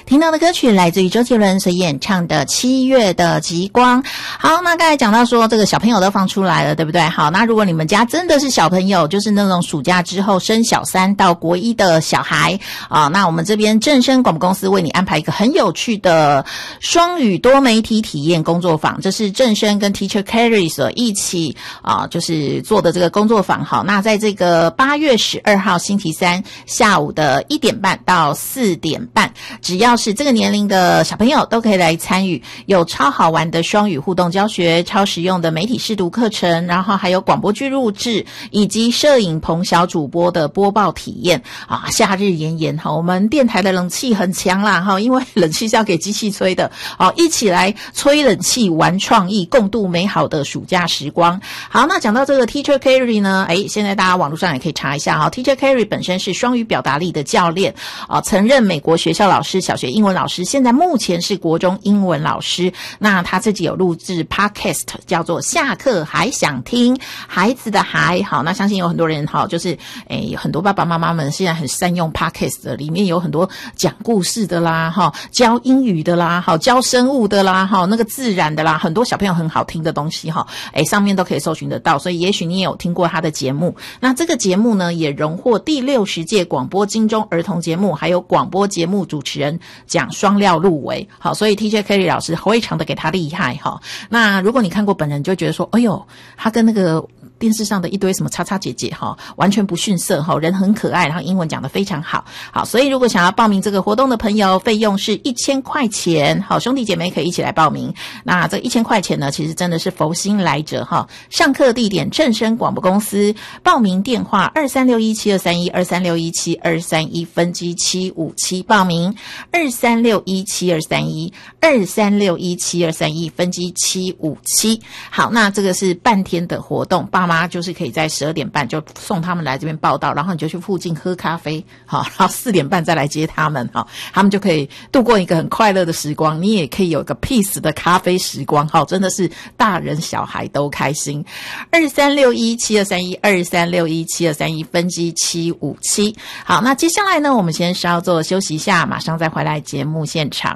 听到的歌曲来自于周杰伦所演唱的《7月的极光》。好，那刚才讲到说这个小朋友都放出来了，对不对？好，那如果你们家真的是小朋友，就是那种暑假之后升小3到国1的小孩啊，那我们这边正声广播公司为你安排一个很有趣的双语多媒体体验工作坊，这是正声跟 Teacher Carry 所一起就是做的这个工作坊。好，那在这个8月12号星期三下午的1点半到4点半，只要是这个年龄的小朋友都可以来参与，有超好玩的双语互动教学，超实用的媒体识读课程，然后还有广播剧录制以及摄影棚小主播的播报体验啊。夏日炎炎我们电台的冷气很强啦因为冷气是要给机器吹的一起来吹冷气玩创意，共度美好的暑假时光。好，那讲到这个 Teacher Carry 呢，现在大家网络上也可以查一下Teacher Carry 本身是双语表达力的教练曾任美国学校老师、小学英文老师，现在目前是国中英文老师。那他自己有录制 Podcast 叫做下课还想听，孩子的孩。好，那相信有很多人就是很多爸爸妈妈们现在很善用 Podcast 的，里面有很多讲故事的啦教英语的啦教生物的啦那个自然的啦，很多小朋友很好听的东西上面都可以搜寻得到，所以也许你也有听过他的节目。那这个节目呢也荣获第60届广播金钟儿童节目还有广播节目主持人奖双料入围。好，所以 TJ Kelly 老师非常的给他厉害那如果你看过本人，就会觉得说哎呦，他跟那个电视上的一堆什么叉叉姐姐完全不逊色人很可爱，然后英文讲得非常好。好，所以如果想要报名这个活动的朋友，费用是1000块钱。好，兄弟姐妹可以一起来报名。那这1000块钱呢，其实真的是佛心来着上课地点正声广播公司，报名电话23617231 23617231分机757报名23617231 23617231分机757。好，那这个是半天的活动，爸妈就是可以在12点半就送他们来这边报到，然后你就去附近喝咖啡然后4点半再来接他们他们就可以度过一个很快乐的时光，你也可以有一个 peace 的咖啡时光真的是大人小孩都开心。23617231 23617231分机757。好，那接下来呢，我们先稍作休息一下，马上再回来节目现场。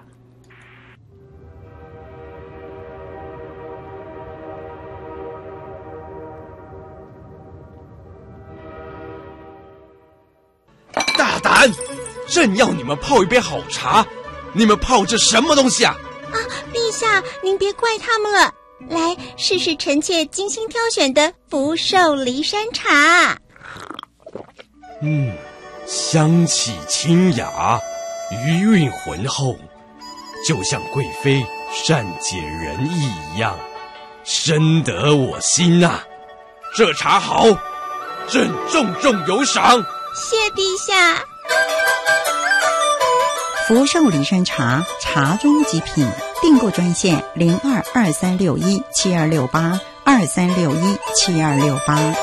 大胆！朕要你们泡一杯好茶，你们泡这什么东西啊？ 陛下，您别怪他们了。来，试试臣妾精心挑选的福寿梨山茶。 香气清雅，余韵浑厚，就像贵妃善解人意一样，深得我心啊！这茶好，朕重重有赏。 谢陛下。 福寿梨山茶，茶中极品，订购专线0223617268 23617268。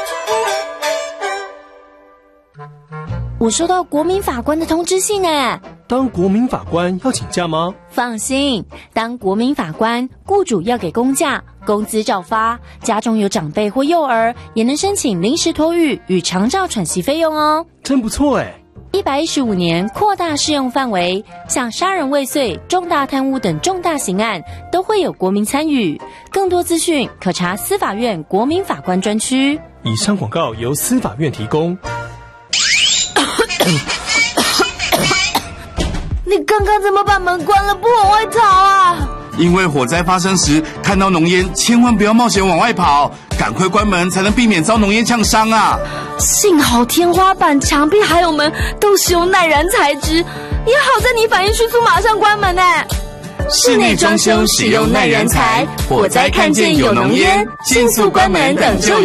我收到国民法官的通知信耶。 当国民法官要请假吗？ 放心，当国民法官，雇主要给公假，工资照发，家中有长辈或幼儿，也能申请临时托育与长照喘息费用哦。 真不错耶。 115年扩大适用范围，像杀人未遂、重大贪污等重大刑案都会有国民参与。更多资讯可查司法院国民法官专区。 以上广告由司法院提供。 你刚刚怎么把门关了不往外逃啊？ 因为火灾发生时看到浓烟，千万不要冒险往外跑，赶快关门才能避免遭浓烟呛伤啊！ 幸好天花板、墙壁还有门都使用耐燃材质，也好在你反应迅速，马上关门呢。 室内装修使用耐燃材，火灾看见有浓烟，迅速关门等救援。